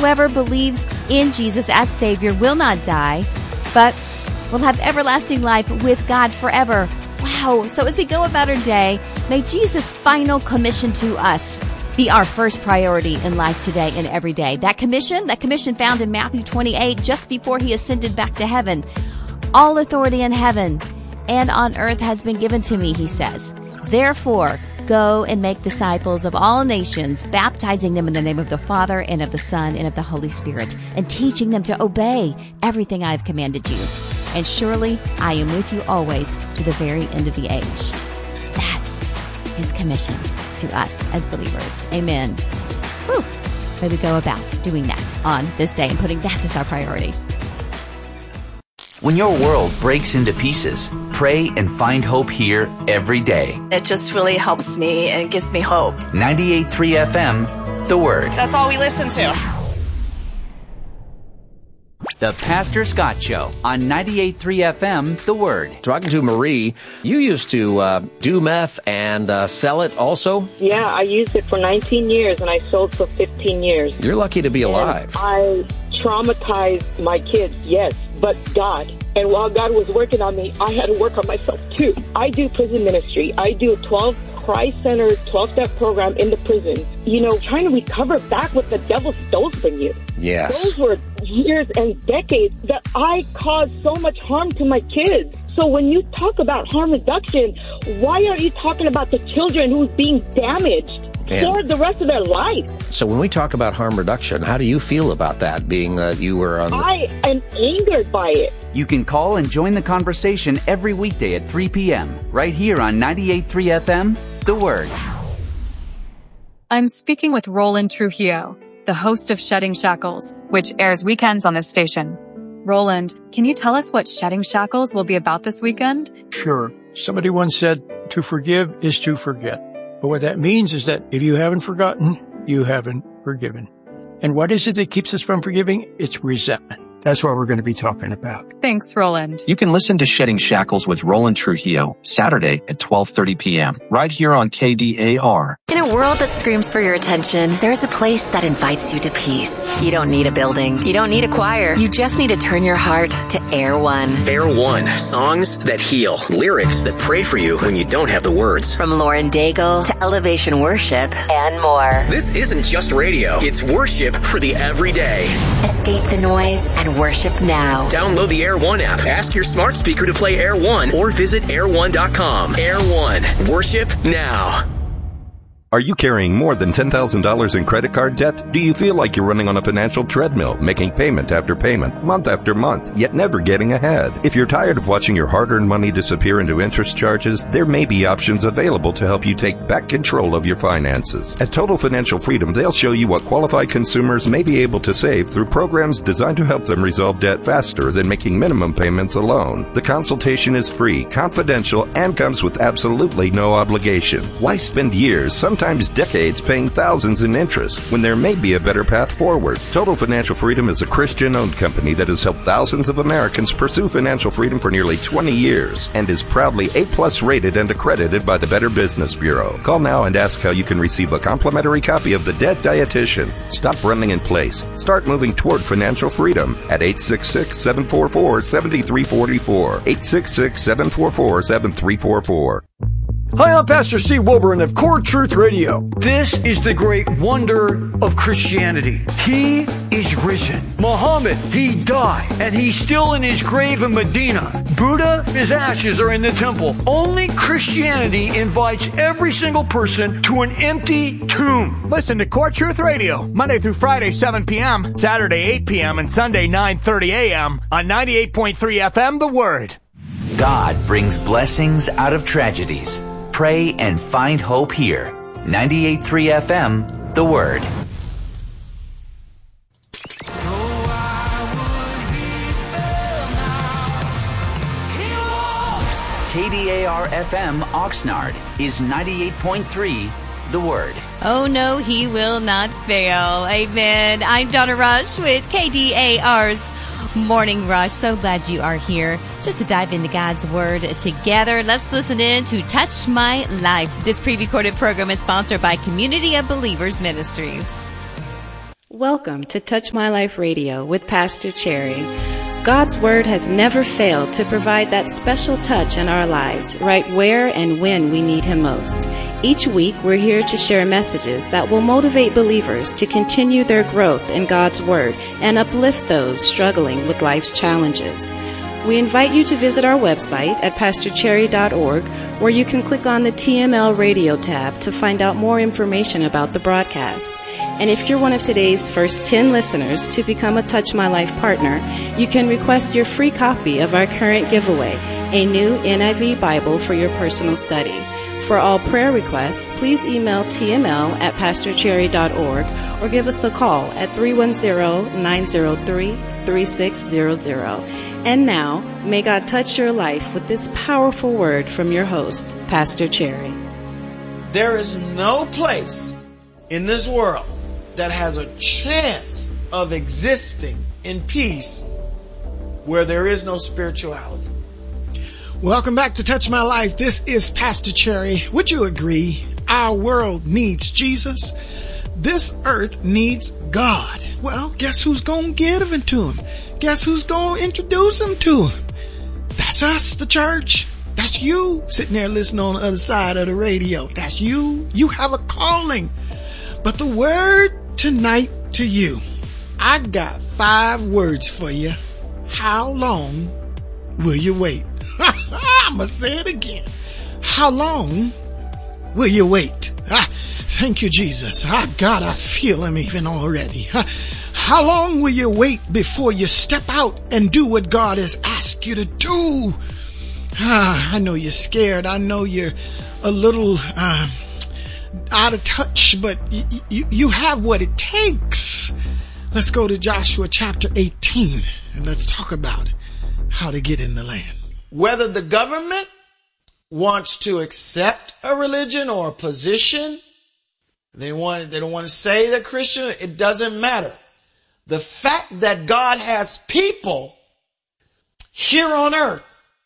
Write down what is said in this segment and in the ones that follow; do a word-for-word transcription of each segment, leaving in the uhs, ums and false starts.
whoever believes in Jesus as Savior will not die, but will have everlasting life with God forever. Wow. So as we go about our day, may Jesus' final commission to us be our first priority in life today and every day. That commission, that commission found in Matthew twenty-eight, just before he ascended back to heaven. All authority in heaven and on earth has been given to me, he says. Therefore, go and make disciples of all nations, baptizing them in the name of the Father and of the Son and of the Holy Spirit, and teaching them to obey everything I have commanded you. And surely I am with you always to the very end of the age. That's his commission to us as believers. Amen. Whew. May we go about doing that on this day and putting that as our priority. When your world breaks into pieces, pray and find hope here every day. It just really helps me and gives me hope. ninety-eight point three F M, The Word. That's all we listen to. The Pastor Scott Show on ninety-eight point three F M, The Word. Talking to Marie, you used to uh, do meth and uh, sell it also? Yeah, I used it for nineteen years and I sold for fifteen years. You're lucky to be and alive. I traumatized my kids, yes, but God. And while God was working on me, I had to work on myself too. I do prison ministry. I do a twelve Christ-centered twelve-step program in the prison. You know, trying to recover back what the devil stole from you. Yes. Those were years and decades that I caused so much harm to my kids. So when you talk about harm reduction, why aren't you talking about the children who's being damaged And for the rest of their life? so when we talk about harm reduction, how do you feel about that, being that you were on the... I am angered by it. You can call and join the conversation every weekday at three p.m. right here on ninety-eight point three F M, The Word. I'm speaking with Roland Trujillo, the host of Shedding Shackles, which airs weekends on this station. Roland, can you tell us what Shedding Shackles will be about this weekend? Sure. Somebody once said, to forgive is to forget. But what that means is that if you haven't forgotten, you haven't forgiven. And what is it that keeps us from forgiving? It's resentment. That's what we're going to be talking about. Thanks, Roland. You can listen to Shedding Shackles with Roland Trujillo Saturday at twelve thirty p.m. right here on K D A R. In a world that screams for your attention, there's a place that invites you to peace. You don't need a building. You don't need a choir. You just need to turn your heart to Air One. Air One. Songs that heal. Lyrics that pray for you when you don't have the words. From Lauren Daigle to Elevation Worship and more. This isn't just radio. It's worship for the everyday. Escape the noise and worship now. Download the Air One app. Ask your smart speaker to play Air One or visit air one dot com. Air One. Worship now. Are you carrying more than ten thousand dollars in credit card debt? Do you feel like you're running on a financial treadmill, making payment after payment, month after month, yet never getting ahead? If you're tired of watching your hard-earned money disappear into interest charges, there may be options available to help you take back control of your finances. At Total Financial Freedom, they'll show you what qualified consumers may be able to save through programs designed to help them resolve debt faster than making minimum payments alone. The consultation is free, confidential, and comes with absolutely no obligation. Why spend years, sometimes Sometimes decades, paying thousands in interest when there may be a better path forward? Total Financial Freedom is a Christian-owned company that has helped thousands of Americans pursue financial freedom for nearly twenty years and is proudly A-plus rated and accredited by the Better Business Bureau. Call now and ask how you can receive a complimentary copy of The Debt Dietitian. Stop running in place. Start moving toward financial freedom at eight six six, seven four four, seven three four four. eight six six, seven four four, seven three four four. Hi, I'm Pastor Steve Wilburn of Core Truth Radio. This is the great wonder of Christianity. He is risen. Muhammad, he died, and he's still in his grave in Medina. Buddha, his ashes are in the temple. Only Christianity invites every single person to an empty tomb. Listen to Core Truth Radio, Monday through Friday, seven p.m., Saturday, eight p.m., and Sunday, nine thirty a.m. on ninety-eight point three F M, The Word. God brings blessings out of tragedies. Pray and find hope here. ninety-eight point three F M, The Word. K D A R F M Oxnard is ninety-eight point three, The Word. Oh, no, he will not fail. Amen. I'm Donna Rush with K D A R's Morning Rush. So glad you are here just to dive into God's Word together. Let's listen in to Touch My Life. This pre-recorded program is sponsored by Community of Believers Ministries. Welcome to Touch My Life Radio with Pastor Cherry. God's Word has never failed to provide that special touch in our lives, right where and when we need Him most. Each week, we're here to share messages that will motivate believers to continue their growth in God's Word and uplift those struggling with life's challenges. We invite you to visit our website at pastor cherry dot org, where you can click on the T M L Radio tab to find out more information about the broadcast. And if you're one of today's first ten listeners to become a Touch My Life partner, you can request your free copy of our current giveaway, a new N I V Bible for your personal study. For all prayer requests, please email T M L at pastor cherry dot org or give us a call at three one zero, nine zero three, three six zero zero. And now, may God touch your life with this powerful word from your host, Pastor Cherry. There is no place in this world that has a chance of existing in peace where there is no spirituality. Welcome back to Touch My Life. This is Pastor Cherry. Would you agree? Our world needs Jesus. This earth needs God. Well, guess who's going to give him to him? Guess who's going to introduce him to him? That's us, the church. That's you sitting there listening on the other side of the radio. That's you. You have a calling. But the word tonight to you, I got five words for you. How long will you wait? I'm going to say it again. How long will you wait? Ah, thank you, Jesus. Ah, God, I feel him even already. Ah, how long will you wait before you step out and do what God has asked you to do? Ah, I know you're scared. I know you're a little uh, out of touch, but y- y- you have what it takes. Let's go to Joshua chapter eighteen and let's talk about how to get in the land. Whether the government wants to accept a religion or a position, they want, they don't want to say they're Christian, it doesn't matter. The fact that God has people here on earth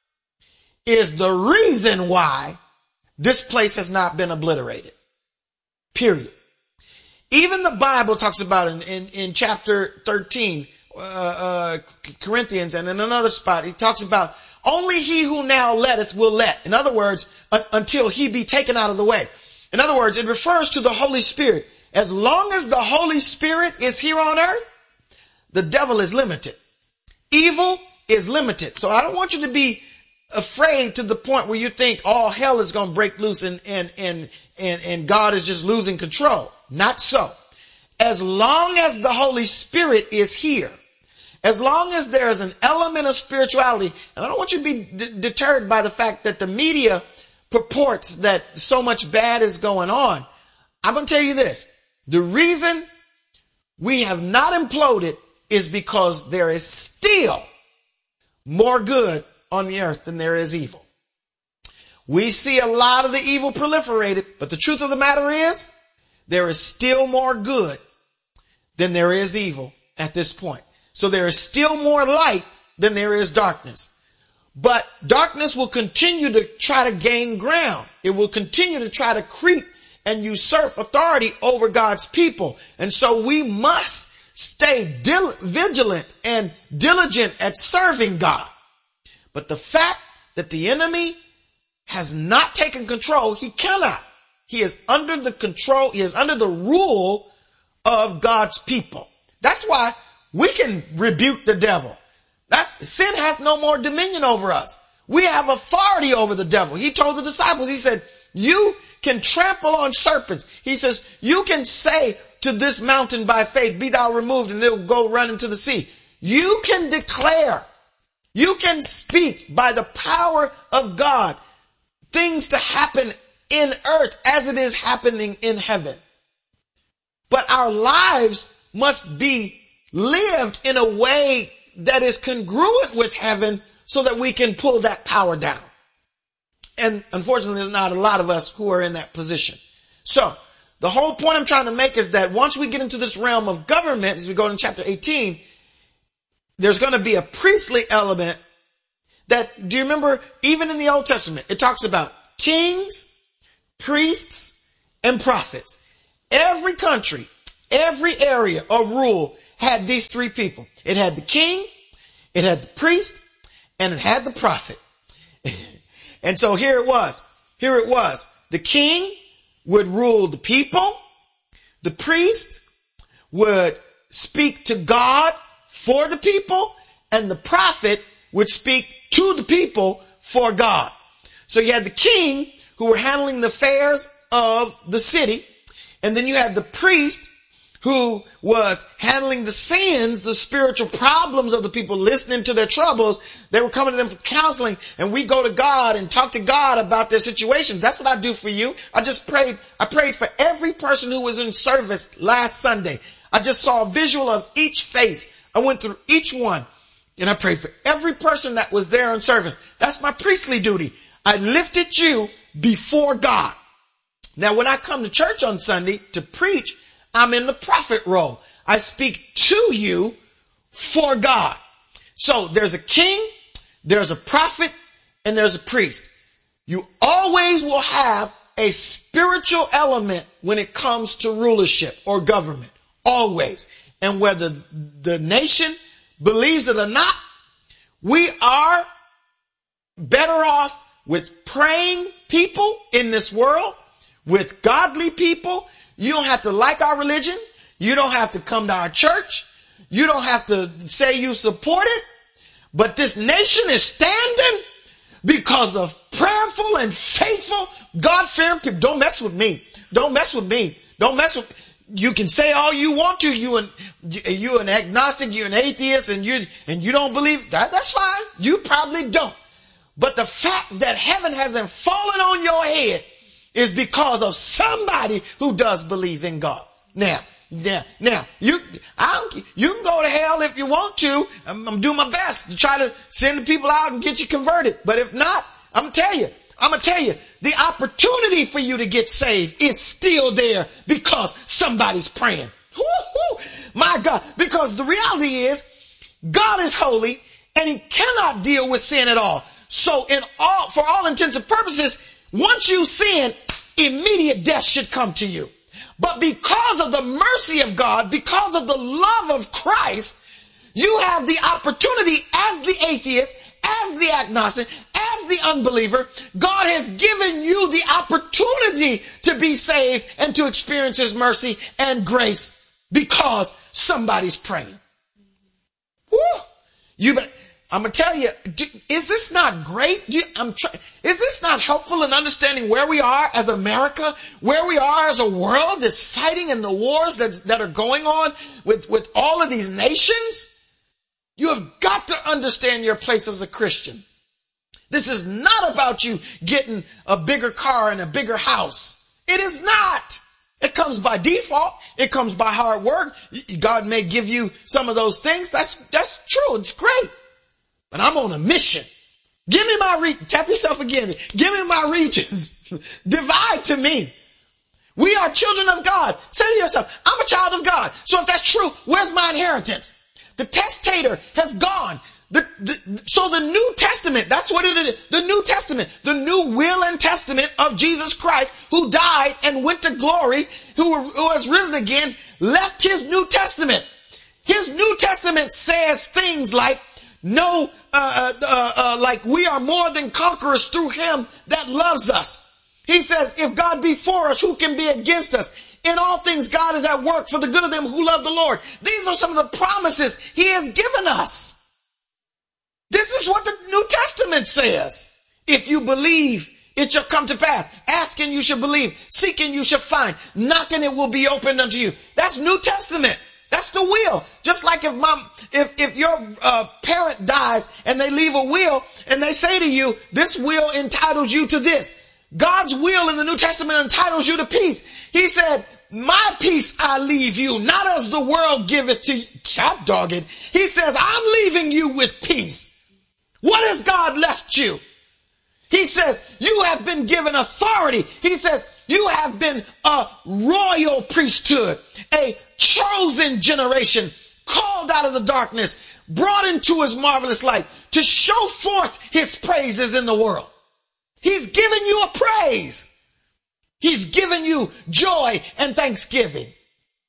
is the reason why this place has not been obliterated. Period. Even the Bible talks about in, in, in chapter thirteen, uh, uh, Corinthians, and in another spot, he talks about only he who now letteth will let. In other words, uh, until he be taken out of the way. In other words, it refers to the Holy Spirit. As long as the Holy Spirit is here on earth, the devil is limited. Evil is limited. So I don't want you to be afraid to the point where you think all hell is going to break loose and, and, and, and, and God is just losing control. Not so. As long as the Holy Spirit is here, as long as there is an element of spirituality, and I don't want you to be d- deterred by the fact that the media purports that so much bad is going on. I'm going to tell you this. The reason we have not imploded is because there is still more good on the earth than there is evil. We see a lot of the evil proliferated, but the truth of the matter is there is still more good than there is evil at this point. So there is still more light than there is darkness. But darkness will continue to try to gain ground. It will continue to try to creep and usurp authority over God's people. And so we must stay dil- vigilant and diligent at serving God. But the fact that the enemy has not taken control, he cannot. He is under the control, he is under the rule of God's people. That's why we can rebuke the devil. That's, sin hath no more dominion over us. We have authority over the devil. He told the disciples, he said, you can trample on serpents. He says, you can say to this mountain by faith, be thou removed, and it'll go run into the sea. You can declare, you can speak by the power of God, things to happen in earth as it is happening in heaven. But our lives must be lived in a way that is congruent with heaven so that we can pull that power down. And unfortunately, there's not a lot of us who are in that position. So the whole point I'm trying to make is that once we get into this realm of government, as we go into chapter eighteen, there's going to be a priestly element that, do you remember, even in the Old Testament, it talks about kings, priests, and prophets. Every country Every area of rule had these three people. It had the king, it had the priest, and it had the prophet. And so here it was. Here it was. The king would rule the people. The priest would speak to God for the people. And the prophet would speak to the people for God. So you had the king who were handling the affairs of the city. And then you had the priest who was handling the sins, the spiritual problems of the people, listening to their troubles. They were coming to them for counseling, and we go to God and talk to God about their situation. That's what I do for you. I just prayed. I prayed for every person who was in service last Sunday. I just saw a visual of each face. I went through each one, and I prayed for every person that was there in service. That's my priestly duty. I lifted you before God. Now, when I come to church on Sunday to preach, I'm in the prophet role. I speak to you for God. So there's a king, there's a prophet, and there's a priest. You always will have a spiritual element when it comes to rulership or government. Always. And whether the nation believes it or not, we are better off with praying people in this world, with godly people. You don't have to like our religion. You don't have to come to our church. You don't have to say you support it. But this nation is standing because of prayerful and faithful, God-fearing people. Don't mess with me. Don't mess with me. Don't mess with. You can say all you want to. You and you an agnostic. You an atheist, and you and you don't believe that. That's fine. You probably don't. But the fact that heaven hasn't fallen on your head is because of somebody who does believe in God. Now, now, now, you, I don't, you can go to hell if you want to. I'm, I'm doing my best to try to send the people out and get you converted. But if not, I'm gonna tell you, I'm gonna tell you, the opportunity for you to get saved is still there because somebody's praying. Woo-hoo, my God, because the reality is God is holy and he cannot deal with sin at all. So in all, for all intents and purposes, once you sin, immediate death should come to you. But because of the mercy of God, because of the love of Christ, you have the opportunity as the atheist, as the agnostic, as the unbeliever. God has given you the opportunity to be saved and to experience his mercy and grace because somebody's praying. Woo! You bet. I'm going to tell you, do, is this not great? Do you, I'm try, is this not helpful in understanding where we are as America, where we are as a world that's fighting in the wars that, that are going on with, with all of these nations? You have got to understand your place as a Christian. This is not about you getting a bigger car and a bigger house. It is not. It comes by default. It comes by hard work. God may give you some of those things. That's, that's true. It's great. But I'm on a mission. Give me my region. Tap yourself again. Give me my regions. Divide to me. We are children of God. Say to yourself, I'm a child of God. So if that's true, where's my inheritance? The testator has gone. The, the, so the New Testament, that's what it is. The New Testament, the new will and testament of Jesus Christ, who died and went to glory, who, who has risen again, left his New Testament. His New Testament says things like, no, uh, uh, uh, like we are more than conquerors through him that loves us. He says, if God be for us, who can be against us? In all things, God is at work for the good of them who love the Lord. These are some of the promises he has given us. This is what the New Testament says. If you believe, it shall come to pass. Asking, you shall believe. Seeking, you shall find. Knocking, it will be opened unto you. That's New Testament. That's the will. Just like if mom, if, if your uh, parent dies and they leave a will and they say to you, this will entitles you to this. God's will in the New Testament entitles you to peace. He said, my peace I leave you, not as the world giveth to you. God dog it. He says, I'm leaving you with peace. What has God left you? He says, you have been given authority. He says, you have been a royal priesthood, a chosen generation, called out of the darkness, brought into his marvelous light to show forth his praises in the world. He's given you a praise. He's given you joy and thanksgiving.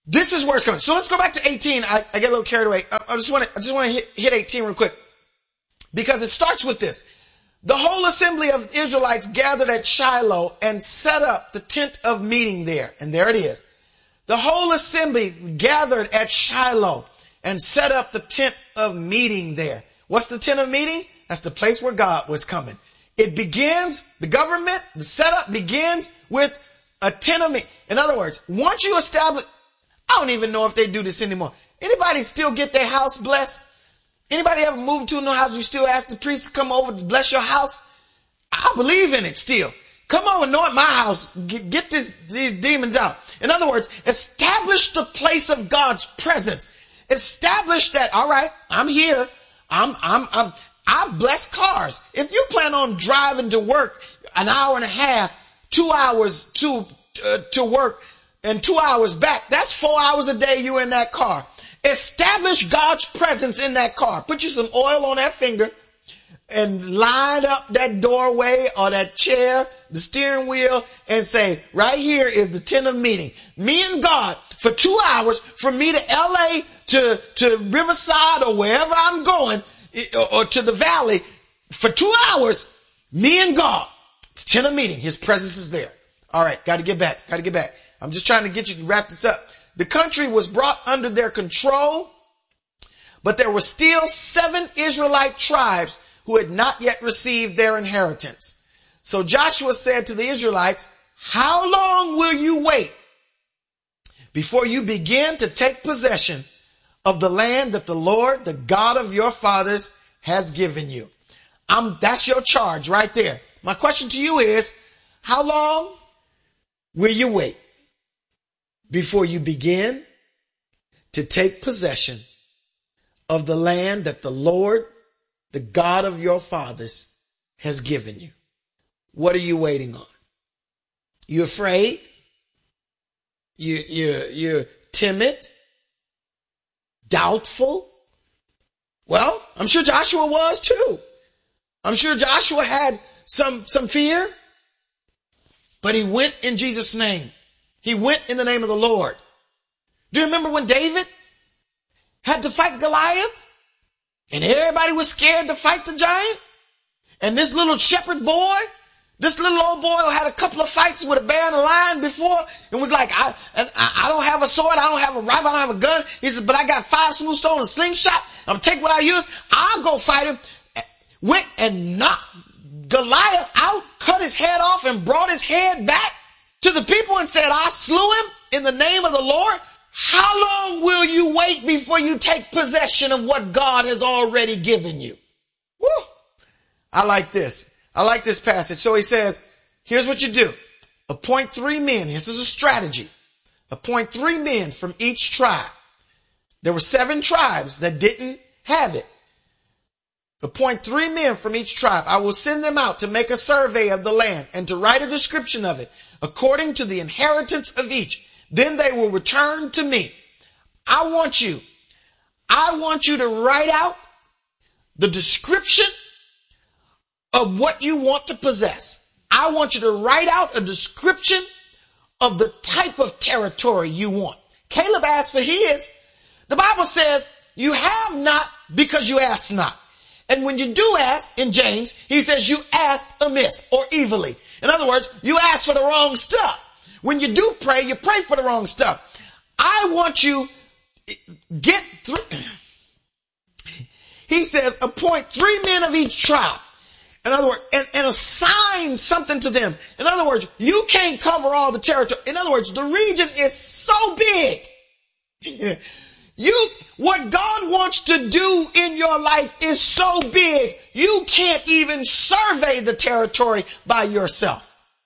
This is where it's coming. So let's go back to eighteen. I, I get a little carried away. I, I just want to, I just want to hit, hit eighteen real quick because it starts with this. The whole assembly of Israelites gathered at Shiloh and set up the tent of meeting there. And there it is. The whole assembly gathered at Shiloh and set up the tent of meeting there. What's the tent of meeting? That's the place where God was coming. It begins, the government, the setup begins with a tent of meeting. In other words, once you establish, I don't even know if they do this anymore. Anybody still get their house blessed? Anybody ever move to a new house, you still ask the priest to come over to bless your house? I believe in it still. Come over, anoint my house. Get, get this, these demons out. In other words, establish the place of God's presence. Establish that, all right, I'm here. I'm, I'm, I'm, I've blessed cars. If you plan on driving to work an hour and a half, two hours to, uh, to work and two hours back, that's four hours a day you're in that car. Establish God's presence in that car. Put you some oil on that finger and line up that doorway or that chair, the steering wheel, and say, right here is the tent of meeting. Me and God for two hours from me to L A to, to Riverside or wherever I'm going, or, or to the valley for two hours, me and God, the tent of meeting. His presence is there. All right. Got to get back. Got to get back. I'm just trying to get you to wrap this up. The country was brought under their control, but there were still seven Israelite tribes who had not yet received their inheritance. So Joshua said to the Israelites, how long will you wait before you begin to take possession of the land that the Lord, the God of your fathers, has given you? I'm, that's your charge right there. My question to you is, how long will you wait before you begin to take possession of the land that the Lord, the God of your fathers, has given you? What are you waiting on? You afraid? You, you, you're timid? Doubtful? Well, I'm sure Joshua was too. I'm sure Joshua had some, some fear, but he went in Jesus' name. He went in the name of the Lord. Do you remember when David had to fight Goliath? And everybody was scared to fight the giant? And this little shepherd boy, this little old boy who had a couple of fights with a bear and a lion before, and was like, I, I, I don't have a sword, I don't have a rifle, I don't have a gun. He said, but I got five smooth stones and a slingshot. I'm going to take what I use. I'll go fight him. Went and knocked Goliath out, cut his head off, and brought his head back to the people and said, I slew him in the name of the Lord. How long will you wait before you take possession of what God has already given you? Woo. I like this. I like this passage. So he says, here's what you do. Appoint three men. This is a strategy. Appoint three men from each tribe. There were seven tribes that didn't have it. Appoint three men from each tribe. I will send them out to make a survey of the land and to write a description of it according to the inheritance of each. Then they will return to me. I want you, I want you to write out the description of what you want to possess. I want you to write out a description of the type of territory you want. Caleb asked for his. The Bible says you have not because you ask not. And when you do ask, in James, he says you asked amiss or evilly. In other words, you asked for the wrong stuff. When you do pray, you pray for the wrong stuff. I want you get through. He says, appoint three men of each tribe. In other words, and, and assign something to them. In other words, you can't cover all the territory. In other words, the region is so big. You, what God wants to do in your life is so big, you can't even survey the territory by yourself.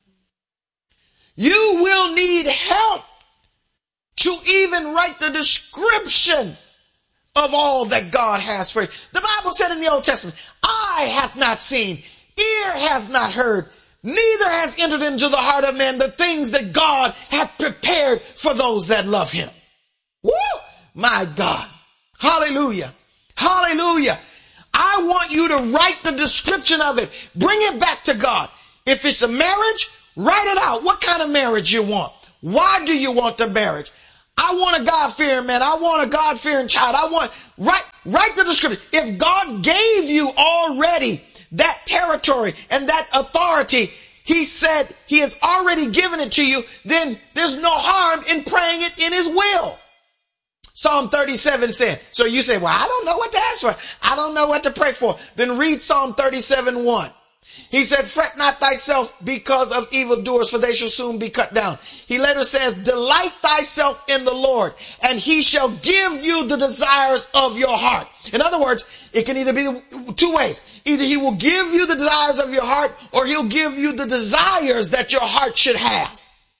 You will need help to even write the description of all that God has for you. The Bible said in the Old Testament, eye hath not seen, ear hath not heard, neither has entered into the heart of man the things that God hath prepared for those that love him. Woo! My God. Hallelujah. Hallelujah. I want you to write the description of it. Bring it back to God. If it's a marriage, write it out. What kind of marriage you want? Why do you want the marriage? I want a God-fearing man. I want a God-fearing child. I want, write, write the description. If God gave you already that territory and that authority, he said he has already given it to you, then there's no harm in praying it in his will. Psalm thirty-seven said, so you say, well, I don't know what to ask for. I don't know what to pray for. Then read Psalm thirty-seven one. He said, fret not thyself because of evildoers, for they shall soon be cut down. He later says, delight thyself in the Lord, and he shall give you the desires of your heart. In other words, it can either be two ways. Either he will give you the desires of your heart, or he'll give you the desires that your heart should have.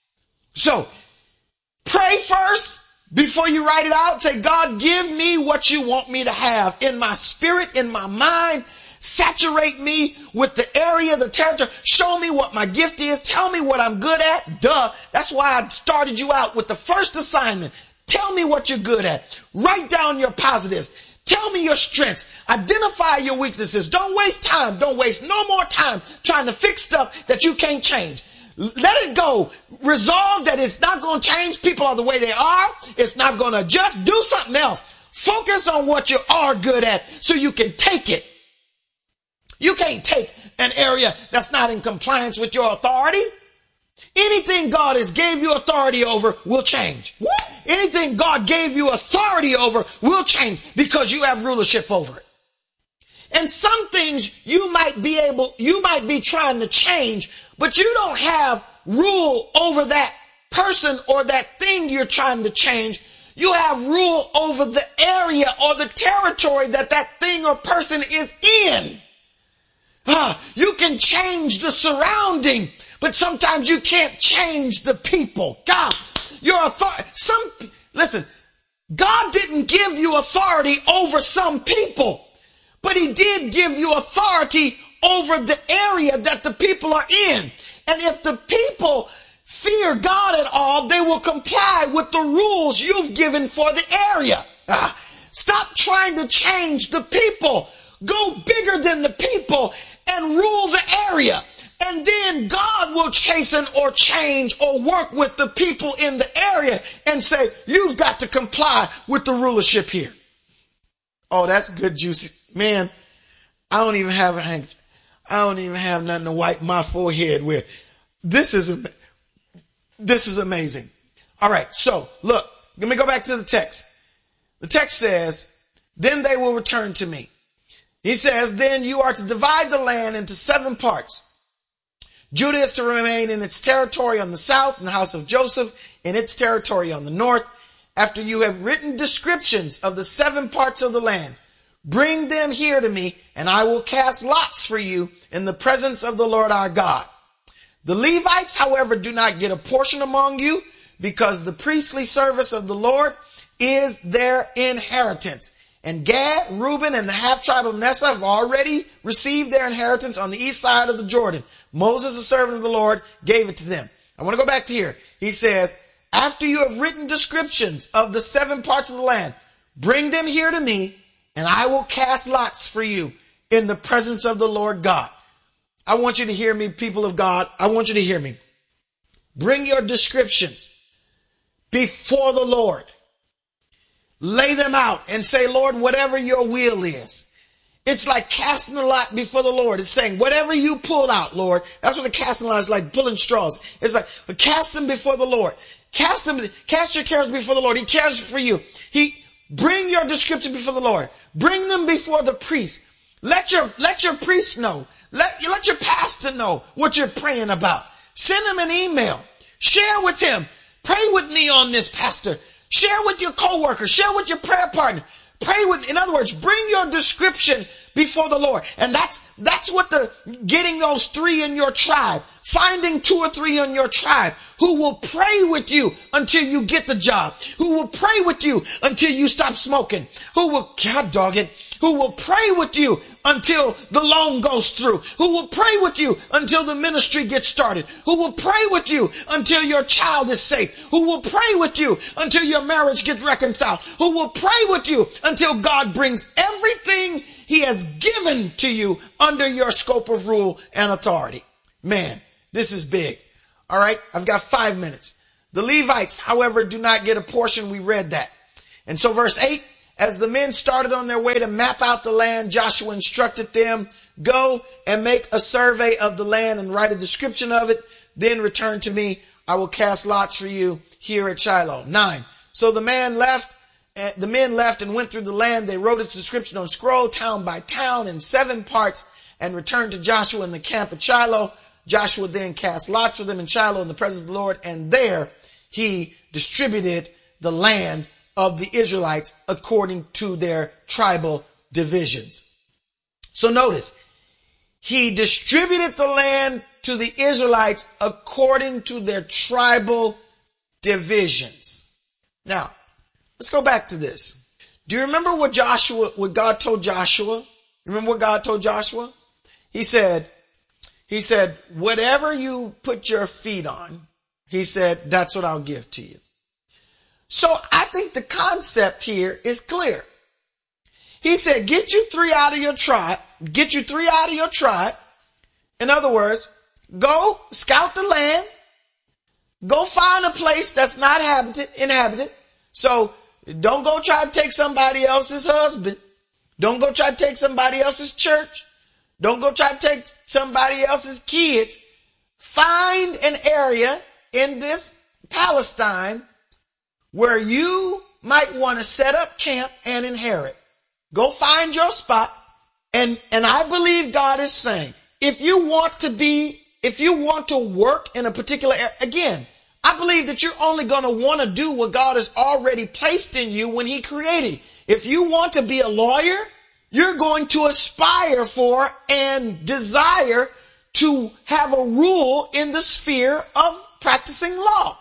So, pray first before you write it out. Say, God, give me what you want me to have in my spirit, in my mind. Saturate me with the area, the territory. Show me what my gift is. Tell me what I'm good at. Duh. That's why I started you out with the first assignment. Tell me what you're good at. Write down your positives. Tell me your strengths. Identify your weaknesses. Don't waste time. Don't waste no more time trying to fix stuff that you can't change. Let it go. Resolve that it's not going to change. People are the way they are. It's not going to adjust. Do something else. Focus on what you are good at so you can take it. You can't take an area that's not in compliance with your authority. Anything God has gave you authority over will change. What? Anything God gave you authority over will change because you have rulership over it. And some things you might be able, you might be trying to change, but you don't have rule over that person or that thing you're trying to change. You have rule over the area or the territory that that thing or person is in. Ah, you can change the surrounding, but sometimes you can't change the people. God, your authority. Some, listen, God didn't give you authority over some people, but he did give you authority over the area that the people are in. And if the people fear God at all, they will comply with the rules you've given for the area. Ah, stop trying to change the people. Go bigger than the people and rule the area. And then God will chasten or change or work with the people in the area and say, you've got to comply with the rulership here. Oh, that's good, juicy. Man, I don't even have a handkerchief. I don't even have nothing to wipe my forehead with. This is, this is amazing. All right. So look, let me go back to the text. The text says, then they will return to me. He says, then you are to divide the land into seven parts. Judah is to remain in its territory on the south, and the house of Joseph in its territory on the north. After you have written descriptions of the seven parts of the land, bring them here to me, and I will cast lots for you in the presence of the Lord our God. The Levites, however, do not get a portion among you, because the priestly service of the Lord is their inheritance. And Gad, Reuben, and the half-tribe of Manasseh have already received their inheritance on the east side of the Jordan. Moses, the servant of the Lord, gave it to them. I want to go back to here. He says, after you have written descriptions of the seven parts of the land, bring them here to me, and I will cast lots for you in the presence of the Lord God. I want you to hear me, people of God. I want you to hear me. Bring your descriptions before the Lord. Lay them out and say, Lord, whatever your will is. It's like casting a lot before the Lord. It's saying, whatever you pull out, Lord. That's what the casting lot is like, pulling straws. It's like, cast them before the Lord. Cast them, cast your cares before the Lord. He cares for you. He, bring your description before the Lord. Bring them before the priest. Let your, let your priest know. Let, let your pastor know what you're praying about. Send him an email. Share with him. Pray with me on this, pastor. Share with your coworker. Share with your prayer partner. Pray with, in other words, bring your description before the Lord. And that's, that's what the, getting those three in your tribe, finding two or three in your tribe who will pray with you until you get the job, who will pray with you until you stop smoking, who will, God dog it, who will pray with you until the loan goes through, who will pray with you until the ministry gets started, who will pray with you until your child is safe, who will pray with you until your marriage gets reconciled, who will pray with you until God brings everything he has given to you under your scope of rule and authority. Man, this is big. All right, I've got five minutes. The Levites, however, do not get a portion. We read that. And so verse eight, as the men started on their way to map out the land, Joshua instructed them, go and make a survey of the land and write a description of it. Then return to me. I will cast lots for you here at Shiloh. Nine. So the man left, uh, the men left and went through the land. They wrote its description on scroll, town by town, in seven parts, and returned to Joshua in the camp at Shiloh. Joshua then cast lots for them in Shiloh in the presence of the Lord, and there he distributed the land of the Israelites according to their tribal divisions. So notice, he distributed the land to the Israelites according to their tribal divisions. Now, let's go back to this. Do you remember what Joshua, what God told Joshua? Remember what God told Joshua? He said, he said, whatever you put your feet on, he said, that's what I'll give to you. So I think the concept here is clear. He said, get you three out of your tribe, get you three out of your tribe. In other words, go scout the land, go find a place that's not inhabited, inhabited. So don't go try to take somebody else's husband. Don't go try to take somebody else's church. Don't go try to take somebody else's kids. Find an area in this Palestine where you might want to set up camp and inherit. Go find your spot. And, and I believe God is saying, if you want to be, if you want to work in a particular area, again, I believe that you're only going to want to do what God has already placed in you when he created. If you want to be a lawyer, you're going to aspire for and desire to have a rule in the sphere of practicing law.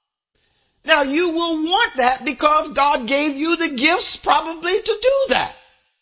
Now, you will want that because God gave you the gifts probably to do that.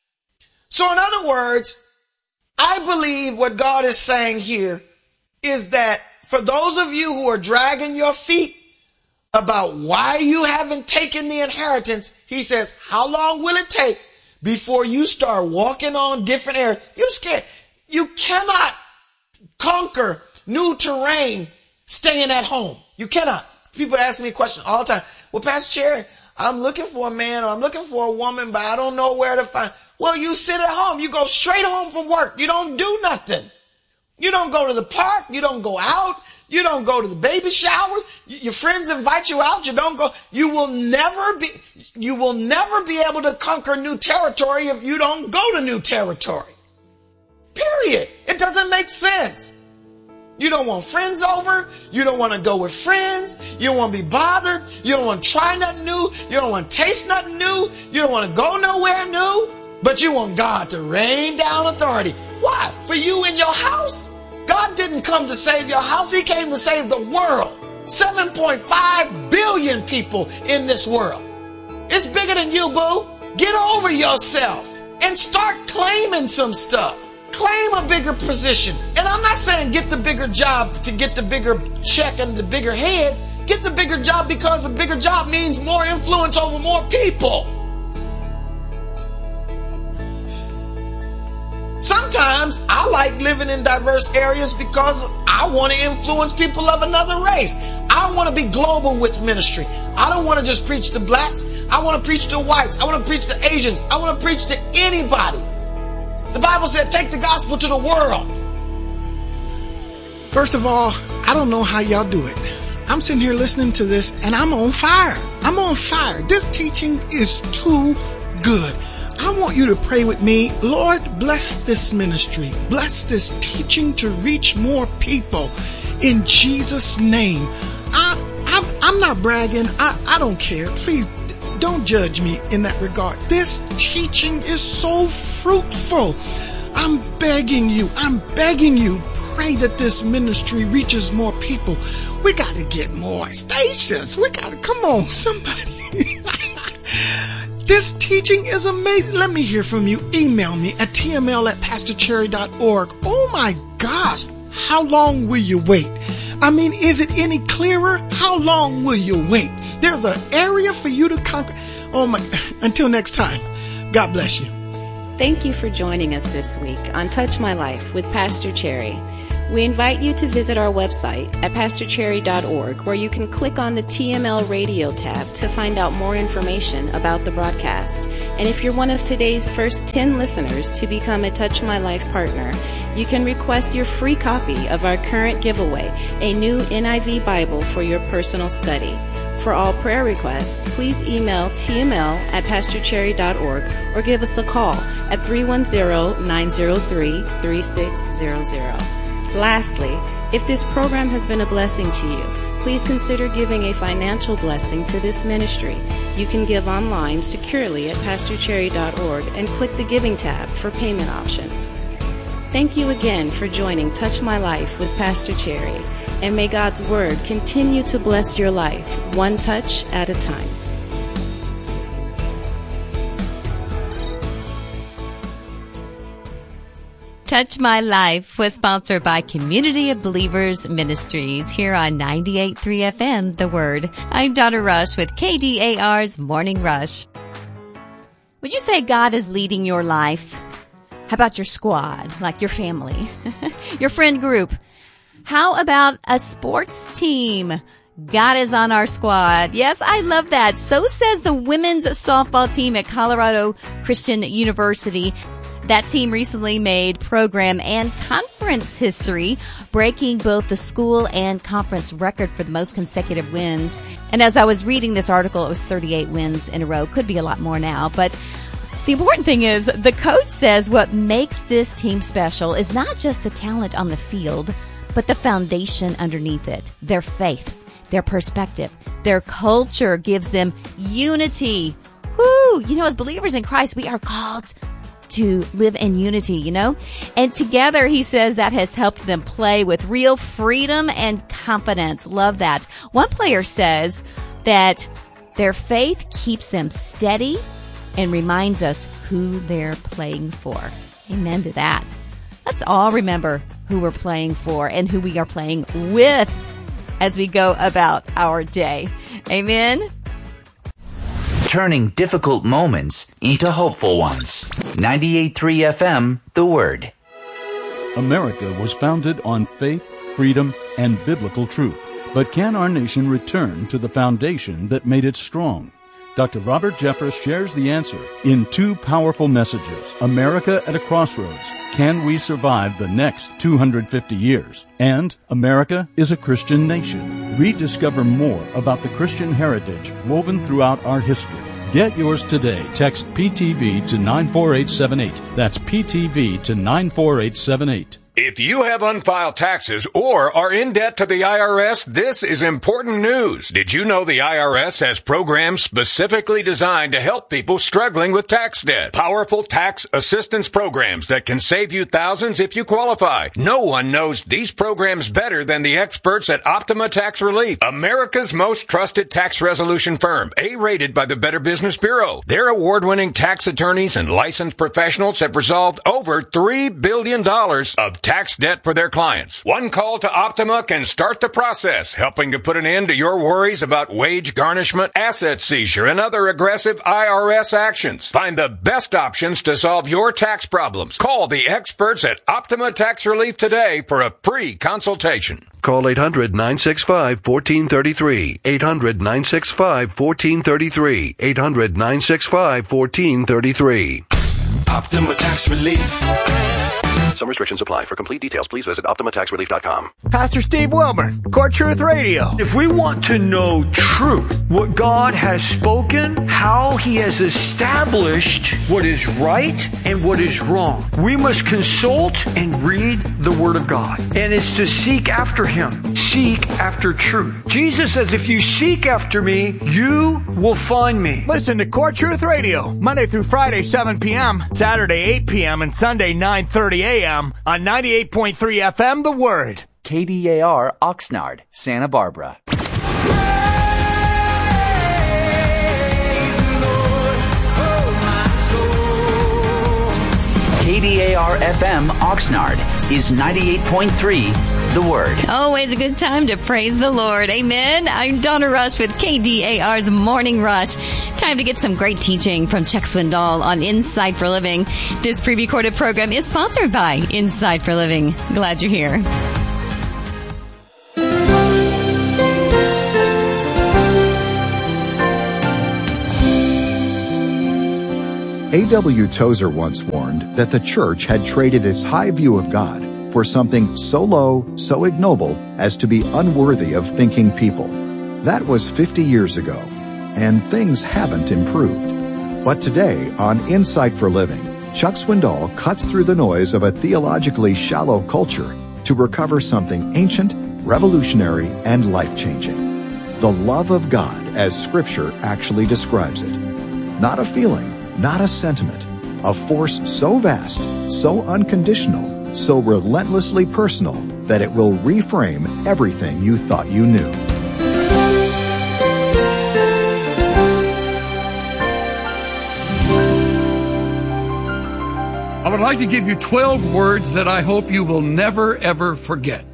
So in other words, I believe what God is saying here is that for those of you who are dragging your feet about why you haven't taken the inheritance, he says, how long will it take before you start walking on different areas? You're scared. You cannot conquer new terrain staying at home. You cannot. People ask me a question all the time. Well, Pastor Cherry, I'm looking for a man or I'm looking for a woman, but I don't know where to find. Well, you sit at home. You go straight home from work. You don't do nothing. You don't go to the park. You don't go out. You don't go to the baby shower. Your friends invite you out. You don't go. You will never be, you will never be able to conquer new territory if you don't go to new territory. Period. It doesn't make sense. You don't want friends over. You don't want to go with friends. You don't want to be bothered. You don't want to try nothing new. You don't want to taste nothing new. You don't want to go nowhere new. But you want God to rain down authority. Why? For you in your house? God didn't come to save your house. He came to save the world. seven point five billion people in this world. It's bigger than you, boo. Get over yourself and start claiming some stuff. Claim a bigger position. And I'm not saying get the bigger job to get the bigger check and the bigger head. Get the bigger job because the bigger job means more influence over more people. Sometimes I like living in diverse areas because I want to influence people of another race. I want to be global with ministry. I don't want to just preach to blacks. I want to preach to whites. I want to preach to Asians. I want to preach to anybody. The Bible said, take the gospel to the world. First of all, I don't know how y'all do it. I'm sitting here listening to this and I'm on fire. I'm on fire. This teaching is too good. I want you to pray with me. Lord, bless this ministry. Bless this teaching to reach more people in Jesus' name. I, I'm, I'm not bragging. I, I don't care. Please don't judge me in that regard. This teaching is so fruitful. I'm begging you. I'm begging you. Pray that this ministry reaches more people. We got to get more stations. We got to, come on, somebody. This teaching is amazing. Let me hear from you. Email me at t m l at pastor cherry dot org. Oh my gosh. How long will you wait? I mean, is it any clearer? How long will you wait? There's an area for you to conquer. Oh my, until next time. God bless you. Thank you for joining us this week on Touch My Life with Pastor Cherry. We invite you to visit our website at pastor cherry dot org, where you can click on the T M L Radio tab to find out more information about the broadcast. And if you're one of today's first ten listeners to become a Touch My Life partner, you can request your free copy of our current giveaway, a new N I V Bible for your personal study. For all prayer requests, please email T M L at pastor cherry dot org or give us a call at three one zero, nine zero three, three six zero zero. Lastly, if this program has been a blessing to you, please consider giving a financial blessing to this ministry. You can give online securely at pastor cherry dot org and click the Giving tab for payment options. Thank you again for joining Touch My Life with Pastor Cherry, and may God's Word continue to bless your life, one touch at a time. Touch My Life was sponsored by Community of Believers Ministries here on ninety-eight point three F M, The Word. I'm Donna Rush with K D A R's Morning Rush. Would you say God is leading your life? How about your squad, like your family, your friend group? How about a sports team? God is on our squad. Yes, I love that. So says the women's softball team at Colorado Christian University. That team recently made program and conference history, breaking both the school and conference record for the most consecutive wins. And as I was reading this article, it was thirty-eight wins in a row. Could be a lot more now. But the important thing is the coach says what makes this team special is not just the talent on the field, but the foundation underneath it, their faith, their perspective, their culture gives them unity. Woo! You know, as believers in Christ, we are called to live in unity, you know? And together, he says, that has helped them play with real freedom and confidence. Love that. One player says that their faith keeps them steady and reminds us who they're playing for. Amen to that. Let's all remember who we're playing for and who we are playing with as we go about our day. Amen. Turning difficult moments into hopeful ones. ninety-eight point three F M, The Word. America was founded on faith, freedom, and biblical truth. But can our nation return to the foundation that made it strong? Doctor Robert Jeffress shares the answer in two powerful messages. America at a Crossroads. Can we survive the next two hundred fifty years? And America is a Christian nation. Rediscover more about the Christian heritage woven throughout our history. Get yours today. Text P T V to nine four eight seven eight. That's P T V to nine four eight seven eight. If you have unfiled taxes or are in debt to the I R S, this is important news. Did you know the I R S has programs specifically designed to help people struggling with tax debt? Powerful tax assistance programs that can save you thousands if you qualify. No one knows these programs better than the experts at Optima Tax Relief, America's most trusted tax resolution firm, A-rated by the Better Business Bureau. Their award-winning tax attorneys and licensed professionals have resolved over three billion dollars of tax debt for their clients. One call to Optima can start the process, helping to put an end to your worries about wage garnishment, asset seizure, and other aggressive I R S actions. Find the best options to solve your tax problems. Call the experts at Optima Tax Relief today for a free consultation. Call eight hundred, nine six five, one four three three. eight hundred, nine six five, one four three three. eight hundred, nine six five, one four three three. Optima Tax Relief. Some restrictions apply. For complete details, please visit optima tax relief dot com. Pastor Steve Wilburn, Core Truth Radio. If we want to know truth, what God has spoken, how he has established what is right and what is wrong, we must consult and read the Word of God. And it's to seek after him. Seek after truth. Jesus says, if you seek after me, you will find me. Listen to Core Truth Radio, Monday through Friday, seven p.m., Saturday, eight p.m., and Sunday, nine thirty a.m. on ninety-eight point three F M, The Word. K D A R, Oxnard, Santa Barbara. K D A R F M, Oxnard, is ninety-eight point three, The Word. Always a good time to praise the Lord. Amen. I'm Donna Rush with K D A R's Morning Rush. Time to get some great teaching from Chuck Swindoll on Insight for Living. This pre-recorded program is sponsored by Insight for Living. Glad you're here. A W Tozer once warned that the church had traded its high view of God for something so low, so ignoble, as to be unworthy of thinking people. That was fifty years ago, and things haven't improved. But today, on Insight for Living, Chuck Swindoll cuts through the noise of a theologically shallow culture to recover something ancient, revolutionary, and life-changing. The love of God as Scripture actually describes it. Not a feeling, not a sentiment, a force so vast, so unconditional, so relentlessly personal that it will reframe everything you thought you knew. I would like to give you twelve words that I hope you will never, ever forget.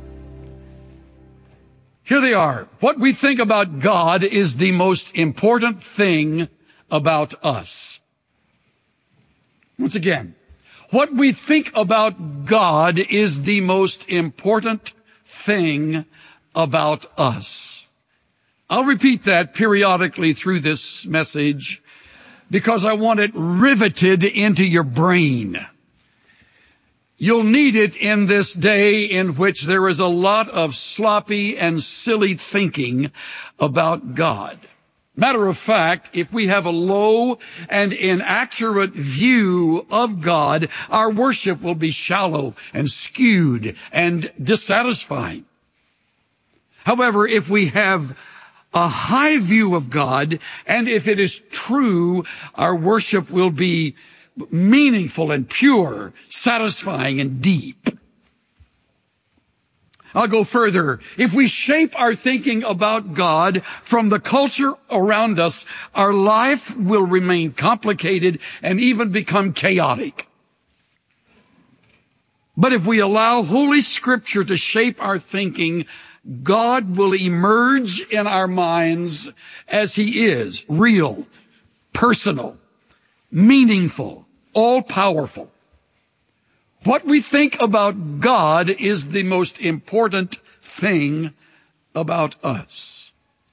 Here they are. What we think about God is the most important thing about us. Once again, what we think about God is the most important thing about us. I'll repeat that periodically through this message because I want it riveted into your brain. You'll need it in this day in which there is a lot of sloppy and silly thinking about God. Matter of fact, if we have a low and inaccurate view of God, our worship will be shallow and skewed and dissatisfying. However, if we have a high view of God, and if it is true, our worship will be meaningful and pure, satisfying and deep. I'll go further. If we shape our thinking about God from the culture around us, our life will remain complicated and even become chaotic. But if we allow Holy Scripture to shape our thinking, God will emerge in our minds as He is, real, personal, meaningful, all-powerful. What we think about God is the most important thing about us.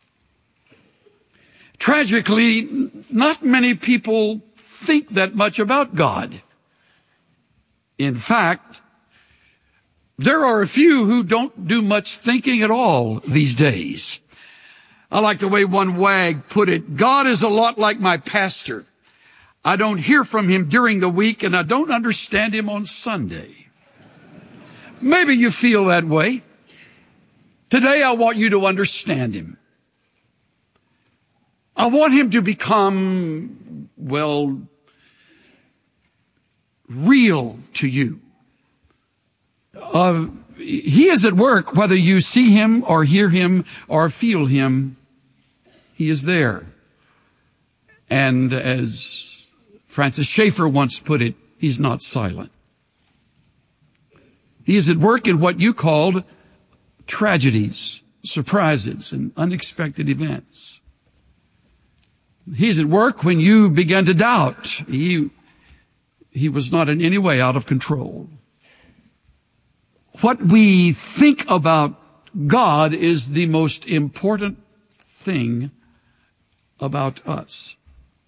Tragically, not many people think that much about God. In fact, there are a few who don't do much thinking at all these days. I like the way one wag put it, God is a lot like my pastor. I don't hear from him during the week, and I don't understand him on Sunday. Maybe you feel that way. Today, I want you to understand him. I want him to become, well, real to you. Uh, he is at work, whether you see him or hear him or feel him. He is there. And as Francis Schaeffer once put it, he's not silent. He is at work in what you called tragedies, surprises, and unexpected events. He's at work when you began to doubt. He, he was not in any way out of control. What we think about God is the most important thing about us.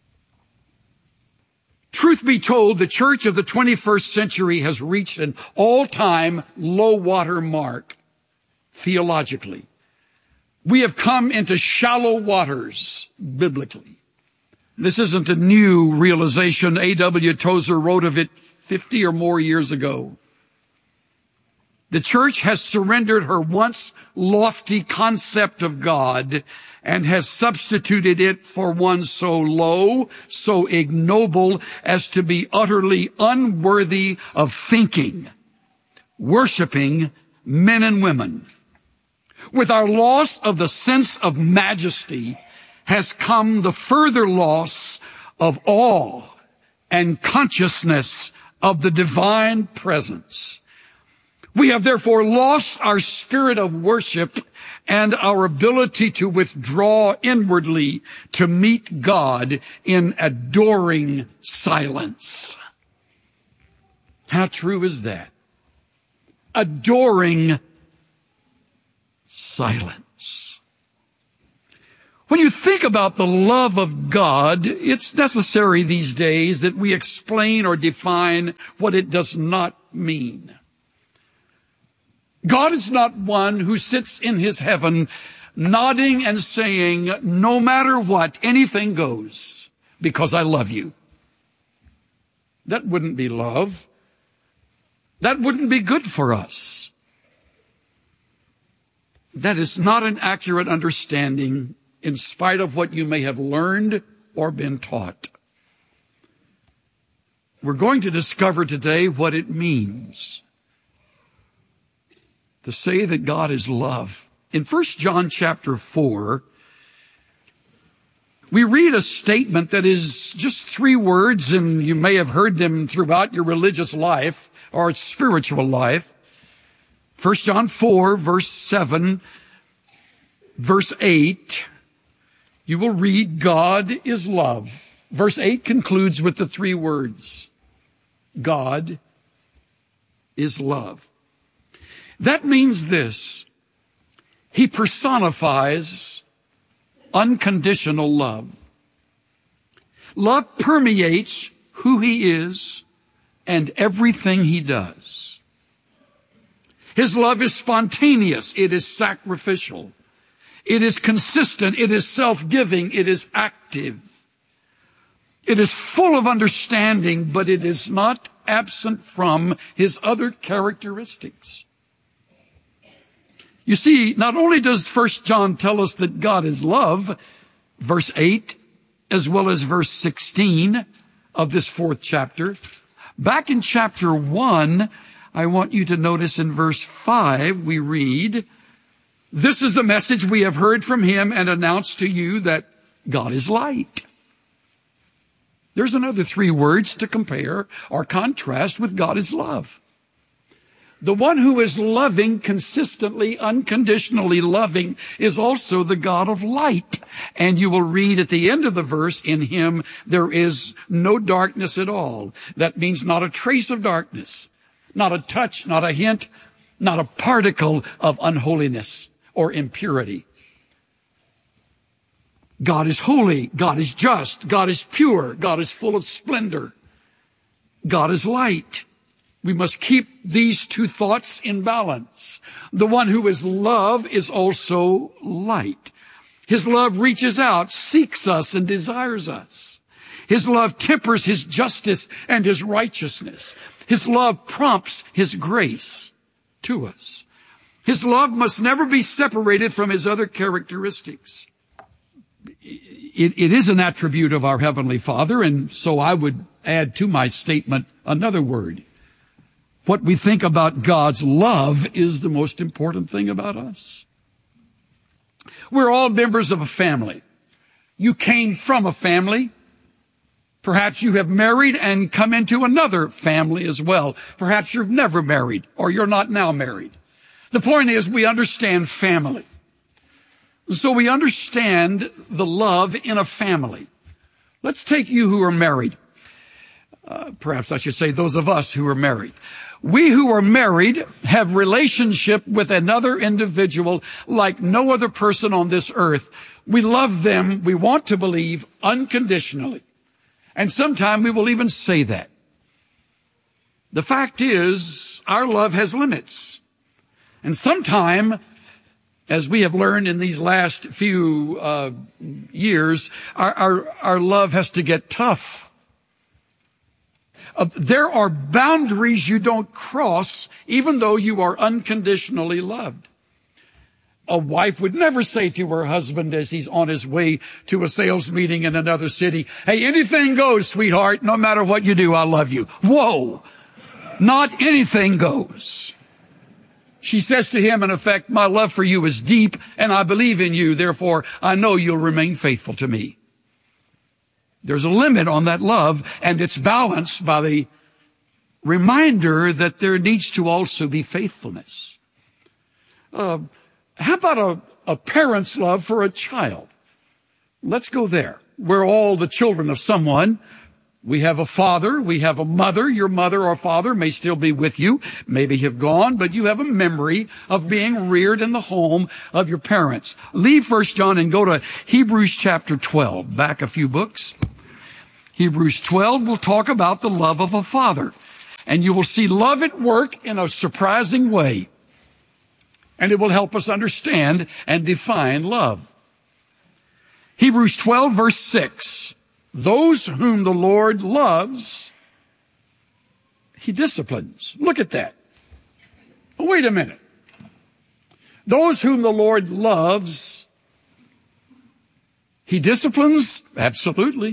Truth be told, the church of the twenty-first century has reached an all-time low-water mark theologically. We have come into shallow waters biblically. This isn't a new realization. A W Tozer wrote of it fifty or more years ago. The church has surrendered her once lofty concept of God and has substituted it for one so low, so ignoble as to be utterly unworthy of thinking, worshiping men and women. With our loss of the sense of majesty has come the further loss of awe and consciousness of the divine presence. We have therefore lost our spirit of worship and our ability to withdraw inwardly to meet God in adoring silence. How true is that? Adoring silence. When you think about the love of God, it's necessary these days that we explain or define what it does not mean. God is not one who sits in his heaven nodding and saying, no matter what, anything goes because I love you. That wouldn't be love. That wouldn't be good for us. That is not an accurate understanding in spite of what you may have learned or been taught. We're going to discover today what it means to say that God is love. In First John chapter four, we read a statement that is just three words, and you may have heard them throughout your religious life or spiritual life. First John four, verse seven, verse eight, you will read, God is love. Verse eight concludes with the three words, God is love. That means this: he personifies unconditional love. Love permeates who he is and everything he does. His love is spontaneous. It is sacrificial. It is consistent. It is self-giving. It is active. It is full of understanding, but it is not absent from his other characteristics. You see, not only does First John tell us that God is love, verse eight, as well as verse sixteen of this fourth chapter, back in chapter one, I want you to notice in verse five, we read, this is the message we have heard from him and announced to you, that God is light. There's another three words to compare or contrast with God is love. The one who is loving, consistently, unconditionally loving, is also the God of light. And you will read at the end of the verse, in him there is no darkness at all. That means not a trace of darkness, not a touch, not a hint, not a particle of unholiness or impurity. God is holy. God is just. God is pure. God is full of splendor. God is light. We must keep these two thoughts in balance. The one who is love is also light. His love reaches out, seeks us, and desires us. His love tempers his justice and his righteousness. His love prompts his grace to us. His love must never be separated from his other characteristics. It, it is an attribute of our Heavenly Father, and so I would add to my statement another word. What we think about God's love is the most important thing about us. We're all members of a family. You came from a family. Perhaps you have married and come into another family as well. Perhaps you've never married, or you're not now married. The point is, we understand family. So we understand the love in a family. Let's take you who are married. Uh, perhaps I should say those of us who are married. We who are married have relationship with another individual like no other person on this earth. We love them, we want to believe, unconditionally. And sometimes we will even say that. The fact is, our love has limits. And sometime, as we have learned in these last few uh, years, our, our, our love has to get tough. Uh, there are boundaries you don't cross, even though you are unconditionally loved. A wife would never say to her husband as he's on his way to a sales meeting in another city, hey, anything goes, sweetheart, no matter what you do, I love you. Whoa! Not anything goes. She says to him, in effect, my love for you is deep, and I believe in you, therefore I know you'll remain faithful to me. There's a limit on that love, and it's balanced by the reminder that there needs to also be faithfulness. Uh, how about a, a parent's love for a child? Let's go there. We're all the children of someone. We have a father, we have a mother. Your mother or father may still be with you, maybe have gone, but you have a memory of being reared in the home of your parents. Leave First John and go to Hebrews chapter twelve, back a few books. Hebrews twelve will talk about the love of a father, and you will see love at work in a surprising way, and it will help us understand and define love. Hebrews twelve, verse six. Those whom the Lord loves, he disciplines. Look at that. Oh, wait a minute. Those whom the Lord loves, he disciplines? Absolutely.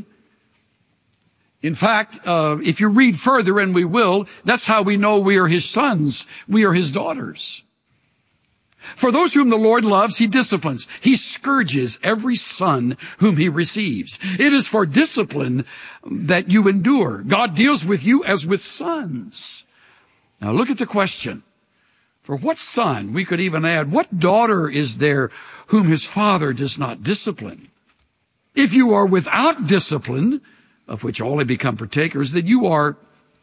In fact, uh, if you read further, and we will, that's how we know we are his sons. We are his daughters. For those whom the Lord loves, he disciplines. He scourges every son whom he receives. It is for discipline that you endure. God deals with you as with sons. Now look at the question. For what son, we could even add, what daughter is there whom his father does not discipline? If you are without discipline, of which all have become partakers, then you are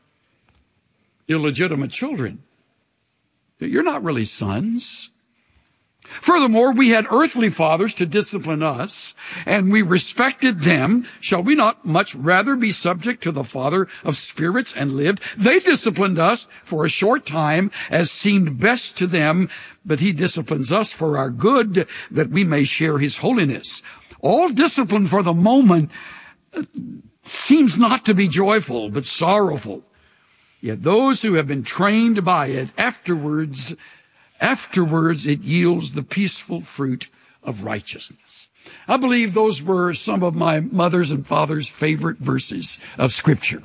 illegitimate children. You're not really sons. Furthermore, we had earthly fathers to discipline us, and we respected them. Shall we not much rather be subject to the Father of spirits and live? They disciplined us for a short time as seemed best to them, but he disciplines us for our good, that we may share his holiness. All discipline for the moment seems not to be joyful, but sorrowful. Yet those who have been trained by it afterwards Afterwards, it yields the peaceful fruit of righteousness. I believe those were some of my mother's and father's favorite verses of Scripture.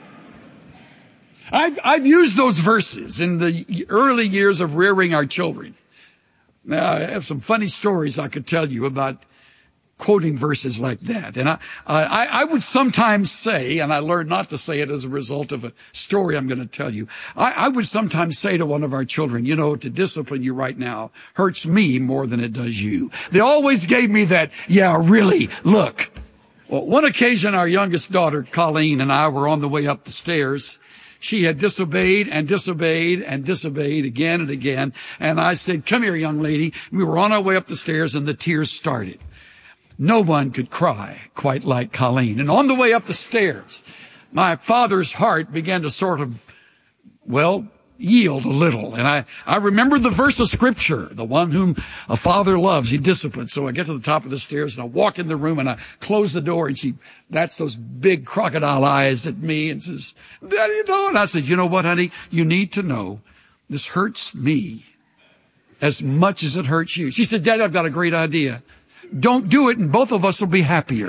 I've, I've used those verses in the early years of rearing our children. Now, I have some funny stories I could tell you about quoting verses like that. And I, I, I would sometimes say, and I learned not to say it as a result of a story I'm going to tell you, I, I would sometimes say to one of our children, you know, to discipline you right now hurts me more than it does you. They always gave me that, yeah, really, look. Well, one occasion, our youngest daughter, Colleen, and I were on the way up the stairs. She had disobeyed and disobeyed and disobeyed again and again. And I said, come here, young lady. We were on our way up the stairs and the tears started. No one could cry quite like Colleen. And on the way up the stairs, my father's heart began to sort of, well, yield a little. And I, I remember the verse of Scripture, the one whom a father loves, he disciplines. So I get to the top of the stairs and I walk in the room and I close the door and she, that's those big crocodile eyes at me and says, Daddy, you know? And I said, you know what, honey? You need to know this hurts me as much as it hurts you. She said, Daddy, I've got a great idea. Don't do it and both of us will be happier.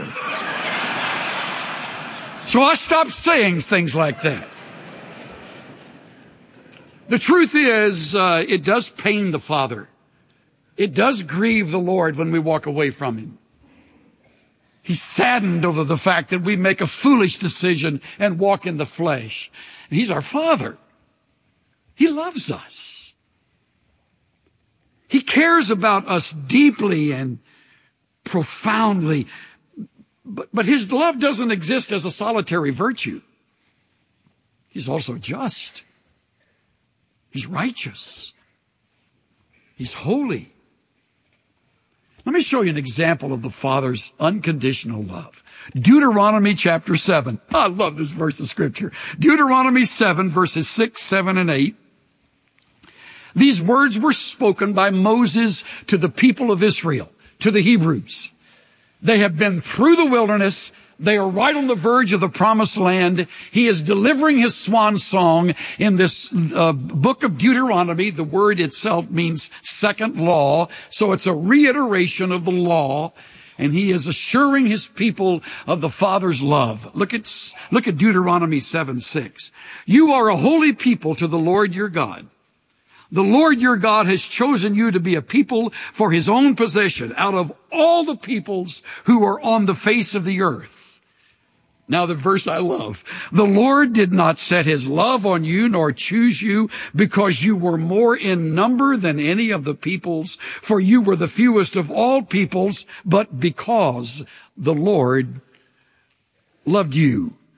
So I stopped saying things like that. The truth is, uh, it does pain the Father. It does grieve the Lord when we walk away from him. He's saddened over the fact that we make a foolish decision and walk in the flesh. He's our Father. He loves us. He cares about us deeply and profoundly, but, but his love doesn't exist as a solitary virtue. He's also just. He's righteous. He's holy. Let me show you an example of the Father's unconditional love. Deuteronomy chapter seven. I love this verse of Scripture. Deuteronomy seven, verses six, seven, and eight. These words were spoken by Moses to the people of Israel, to the Hebrews. They have been through the wilderness. They are right on the verge of the promised land. He is delivering his swan song in this uh, book of Deuteronomy. The word itself means second law. So it's a reiteration of the law. And he is assuring his people of the Father's love. Look at, look at Deuteronomy seven, six. You are a holy people to the Lord your God. The Lord your God has chosen you to be a people for his own possession out of all the peoples who are on the face of the earth. Now the verse I love. The Lord did not set his love on you nor choose you because you were more in number than any of the peoples, for you were the fewest of all peoples, but because the Lord loved you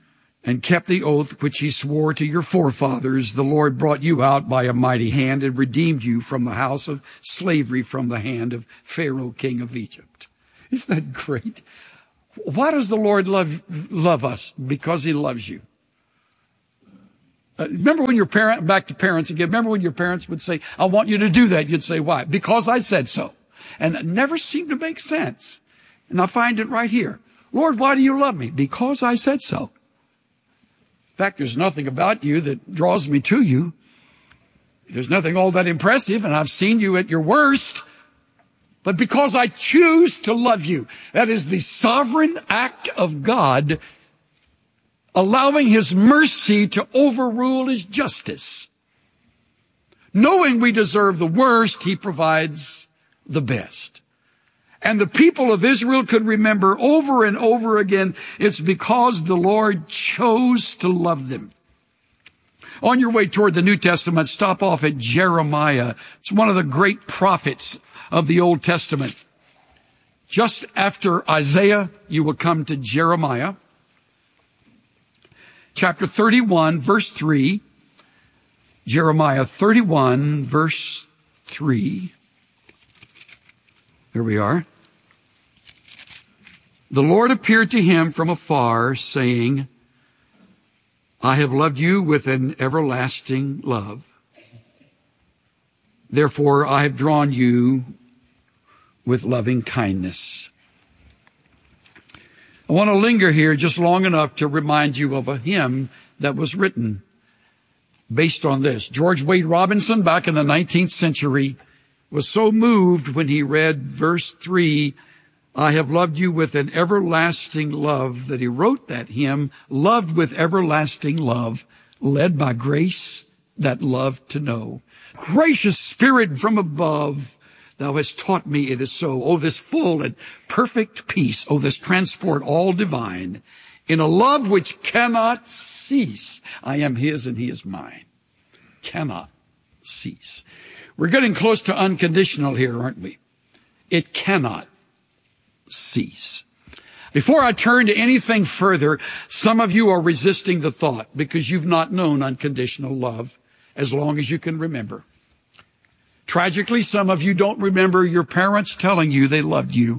and kept the oath which he swore to your forefathers, the Lord brought you out by a mighty hand and redeemed you from the house of slavery, from the hand of Pharaoh, king of Egypt. Isn't that great? Why does the Lord love, love us? Because he loves you. Uh, remember when your parent, back to parents again, remember when your parents would say, I want you to do that. You'd say, why? Because I said so. And it never seemed to make sense. And I find it right here. Lord, why do you love me? Because I said so. In fact, there's nothing about you that draws me to you. There's nothing all that impressive, and I've seen you at your worst. But because I choose to love you, that is the sovereign act of God, allowing his mercy to overrule his justice. Knowing we deserve the worst, he provides the best. And the people of Israel could remember over and over again, it's because the Lord chose to love them. On your way toward the New Testament, stop off at Jeremiah. It's one of the great prophets of the Old Testament. Just after Isaiah, you will come to Jeremiah. Chapter thirty-one, verse three. Jeremiah thirty-one, verse three. Here we are. The Lord appeared to him from afar, saying, I have loved you with an everlasting love. Therefore, I have drawn you with loving kindness. I want to linger here just long enough to remind you of a hymn that was written based on this. George Wade Robinson, back in the nineteenth century, was so moved when he read verse three, I have loved you with an everlasting love, that he wrote that hymn, loved with everlasting love, led by grace that loved to know. Gracious Spirit from above, thou hast taught me it is so. Oh, this full and perfect peace, oh, this transport all divine, in a love which cannot cease. I am his and he is mine. Cannot cease. We're getting close to unconditional here, aren't we? It cannot cease. Before I turn to anything further, some of you are resisting the thought because you've not known unconditional love as long as you can remember. Tragically, some of you don't remember your parents telling you they loved you.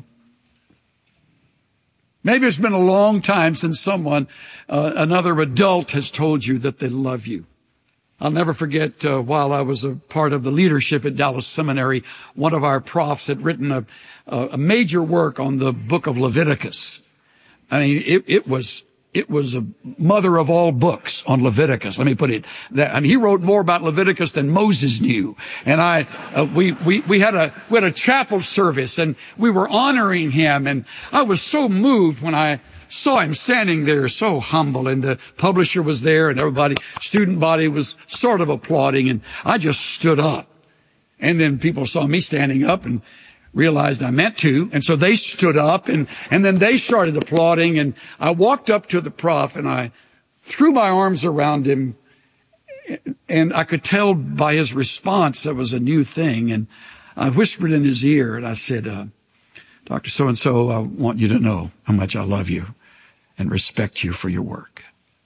Maybe it's been a long time since someone, uh, another adult has told you that they love you. I'll never forget, uh, while I was a part of the leadership at Dallas Seminary, one of our profs had written a, a major work on the book of Leviticus. I mean, it, it was, it was a mother of all books on Leviticus. Let me put it that, I mean, he wrote more about Leviticus than Moses knew. And I, uh, we, we, we had a, we had a chapel service and we were honoring him. And I was so moved when I saw him standing there, so humble, and the publisher was there, and everybody, student body was sort of applauding, and I just stood up. And then people saw me standing up and realized I meant to, and so they stood up, and, and then they started applauding, and I walked up to the prof, and I threw my arms around him, and I could tell by his response that was a new thing, and I whispered in his ear, and I said, uh, Doctor So-and-so, I want you to know how much I love you and respect you for your work.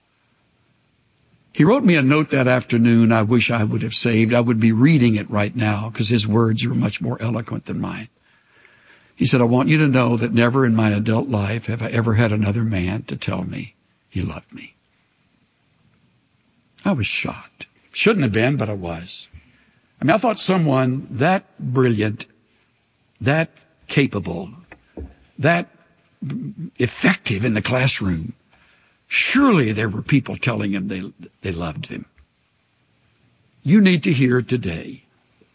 He wrote me a note that afternoon I wish I would have saved. I would be reading it right now because his words are much more eloquent than mine. He said, I want you to know that never in my adult life have I ever had another man to tell me he loved me. I was shocked. Shouldn't have been, but I was. I mean, I thought someone that brilliant, that capable, that effective in the classroom, surely there were people telling him they, they loved him. You need to hear today,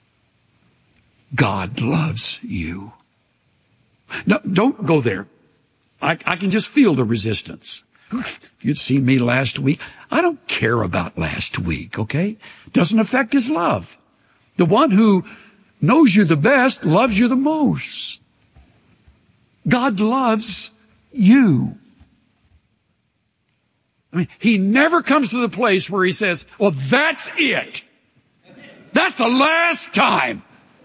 God loves you. No, don't go there. I, I can just feel the resistance. If you'd seen me last week, I don't care about last week, okay? Doesn't affect his love. The one who knows you the best loves you the most. God loves you. I mean, he never comes to the place where he says, well, that's it. That's the last time.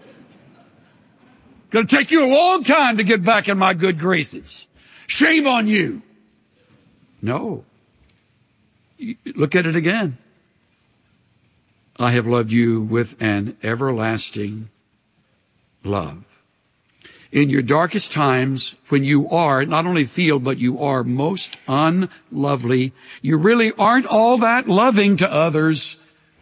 Going to take you a long time to get back in my good graces. Shame on you. No. Look at it again. I have loved you with an everlasting love. In your darkest times, when you are, not only feel, but you are most unlovely, you really aren't all that loving to others.